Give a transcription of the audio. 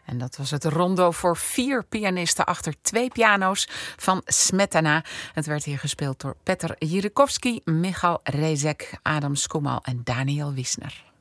En dat was het rondo voor 4 pianisten achter 2 piano's van Smetana. Het werd hier gespeeld door Petr Jiřikovský, Michal Rezek, Adam Skumal en Daniel Wisner.